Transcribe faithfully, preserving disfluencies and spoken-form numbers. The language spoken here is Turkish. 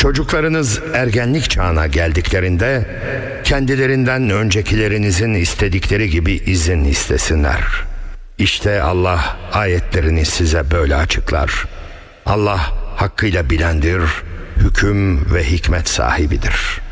Çocuklarınız ergenlik çağına geldiklerinde kendilerinden öncekilerinizin istedikleri gibi izin istesinler. İşte Allah ayetlerini size böyle açıklar. Allah hakkıyla bilendir, hüküm ve hikmet sahibidir.